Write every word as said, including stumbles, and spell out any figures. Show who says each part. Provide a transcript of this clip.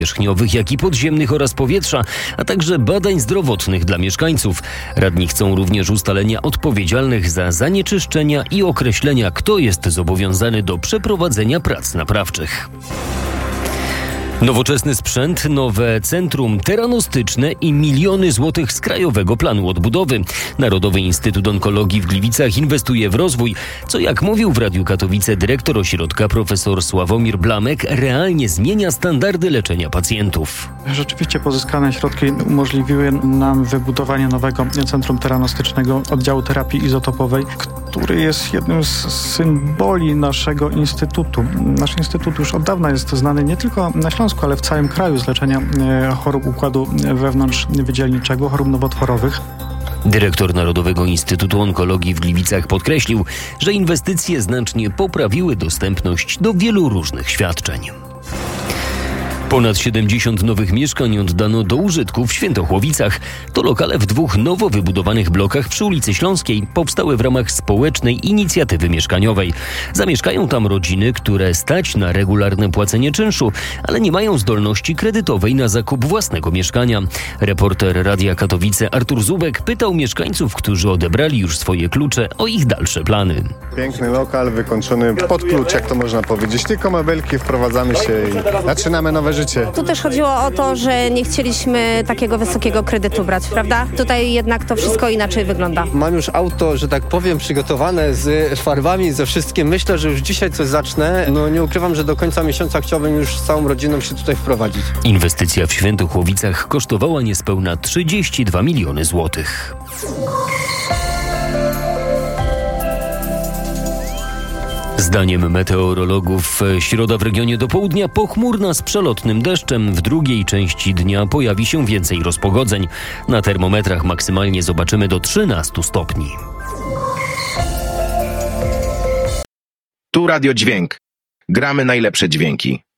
Speaker 1: powierzchniowych, jak i podziemnych oraz powietrza, a także badań zdrowotnych dla mieszkańców. Radni chcą również ustalenia odpowiedzialnych za zanieczyszczenia i określenia, kto jest zobowiązany do przeprowadzenia prac naprawczych. Nowoczesny sprzęt, nowe centrum teranostyczne i miliony złotych z Krajowego Planu Odbudowy. Narodowy Instytut Onkologii w Gliwicach inwestuje w rozwój, co jak mówił w Radiu Katowice dyrektor ośrodka profesor Sławomir Blamek, realnie zmienia standardy leczenia pacjentów.
Speaker 2: Rzeczywiście pozyskane środki umożliwiły nam wybudowanie nowego centrum teranostycznego oddziału terapii izotopowej, który jest jednym z symboli naszego instytutu. Nasz instytut już od dawna jest znany nie tylko na Śląsku, ale w całym kraju z leczenia chorób układu wewnątrzwydzielniczego, chorób nowotworowych.
Speaker 1: Dyrektor Narodowego Instytutu Onkologii w Gliwicach podkreślił, że inwestycje znacznie poprawiły dostępność do wielu różnych świadczeń. Ponad siedemdziesiąt nowych mieszkań oddano do użytku w Świętochłowicach. To lokale w dwóch nowo wybudowanych blokach przy ulicy Śląskiej powstały w ramach społecznej inicjatywy mieszkaniowej. Zamieszkają tam rodziny, które stać na regularne płacenie czynszu, ale nie mają zdolności kredytowej na zakup własnego mieszkania. Reporter Radia Katowice Artur Zubek pytał mieszkańców, którzy odebrali już swoje klucze, o ich dalsze plany.
Speaker 3: Piękny lokal wykończony pod klucz, jak to można powiedzieć. Tylko mebelki, wprowadzamy się i zaczynamy nowe życie.
Speaker 4: Tu też chodziło o to, że nie chcieliśmy takiego wysokiego kredytu brać, prawda? Tutaj jednak to wszystko inaczej wygląda.
Speaker 5: Mam już auto, że tak powiem, przygotowane z farbami, ze wszystkim. Myślę, że już dzisiaj coś zacznę. No nie ukrywam, że do końca miesiąca chciałbym już z całą rodziną się tutaj wprowadzić.
Speaker 1: Inwestycja w Świętochłowicach kosztowała niespełna trzydzieści dwa miliony złotych. Zdaniem meteorologów środa w regionie do południa pochmurna z przelotnym deszczem. W drugiej części dnia pojawi się więcej rozpogodzeń. Na termometrach maksymalnie zobaczymy do trzynastu stopni.
Speaker 6: Tu Radio Dźwięk. Gramy najlepsze dźwięki.